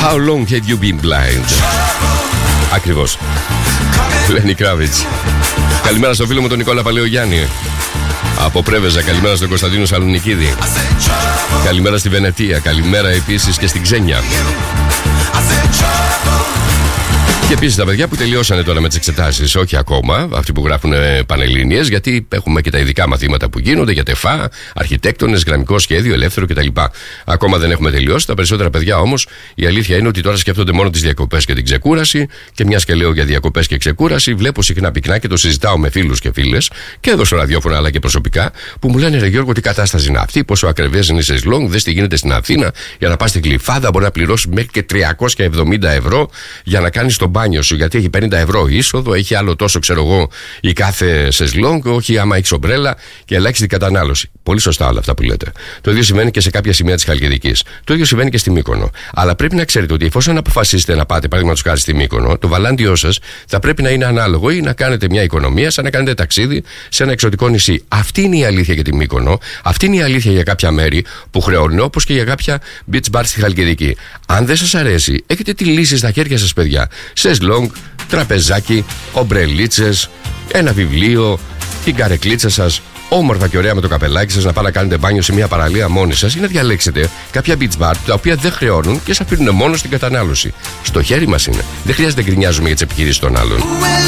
How long have you been blind? Ακριβώς. Lenny Kravitz. Καλημέρα στο φίλο μου τον Νικόλα Παλαιογιάννη από Πρέβεζα. Καλημέρα στον Κωνσταντίνο Σαλονικίδη. Καλημέρα στη Βενετία. Καλημέρα επίσης και στην Ξένια. Και επίσης τα παιδιά που τελειώσανε τώρα με τις εξετάσεις, όχι ακόμα, αυτοί που γράφουν πανελλήνιες, γιατί έχουμε και τα ειδικά μαθήματα που γίνονται για τεφά, αρχιτέκτονες, γραμμικό σχέδιο, ελεύθερο κτλ. Ακόμα δεν έχουμε τελειώσει. Τα περισσότερα παιδιά όμως, η αλήθεια είναι ότι τώρα σκέφτονται μόνο τις διακοπές και την ξεκούραση. Και μιας και λέω για διακοπές και ξεκούραση, βλέπω συχνά πυκνά και το συζητάω με φίλους και φίλες, και εδώ στο ραδιόφωνο αλλά και προσωπικά, που μου λένε: ρε Γιώργο, τι κατάσταση είναι αυτή, πόσο ακριβές είναι οι σεζλόνγκ, δες τι γίνεται στην Αθήνα, για να πας στην Γλυφάδα μπορεί να πληρώσεις μέχρι και 370 ευρώ για να κάνεις τον μπάνιο σου, γιατί έχει 50 ευρώ είσοδο, έχει άλλο τόσο, ξέρω εγώ, η κάθε σεζλόνγκ, όχι άμα έχει ομπρέλα και ελάχιστη κατανάλωση. Πολύ σωστά όλα αυτά που λέτε. Το ίδιο συμβαίνει και σε κάποια σημεία της Χαλκιδικής. Το ίδιο συμβαίνει και στη Μύκονο. Αλλά πρέπει να ξέρετε ότι εφόσον αποφασίσετε να πάτε, παραδείγματος χάρη στη Μύκονο, το βαλάντιό σας θα πρέπει να είναι ανάλογο ή να κάνετε μια οικονομία σαν να κάνετε ταξίδι σε ένα εξωτικό νησί. Αυτή είναι η αλήθεια για τη Μύκονο. Αυτή είναι η αλήθεια για κάποια μέρη που χρεώνουν, όπως και για κάποια beach bar στη Χαλκιδική. Αν δεν σας αρέσει, έχετε τη λύση στα χέρια σας, παιδιά. Σεζλόνγκ, τραπεζάκι, ομπρελίτσες, ένα βιβλίο, την καρεκλίτσα σας, όμορφα και ωραία με το καπελάκι σας, να πάτε να κάνετε μπάνιο σε μια παραλία μόνοι σας ή να διαλέξετε κάποια beach bar τα οποία δεν χρεώνουν και σας αφήνουν μόνο στην κατανάλωση. Στο χέρι μας είναι. Δεν χρειάζεται να γκρινιάζουμε για τις επιχειρήσεις των άλλων.